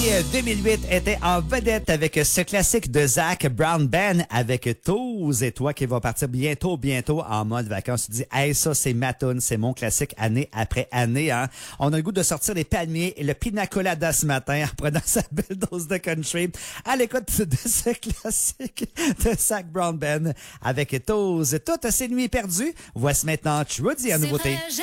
L'été 2008 était en vedette avec ce classique de Zac Brown Band avec Tous et toi qui va partir bientôt en mode vacances. Tu dis, hey, ça c'est ma toune, c'est mon classique année après année. Hein. On a le goût de sortir les palmiers et le pina colada ce matin en prenant sa belle dose de country à l'écoute de ce classique de Zac Brown Band avec Tous. Toutes ces nuits perdues. Voici maintenant Trudy en nouveauté.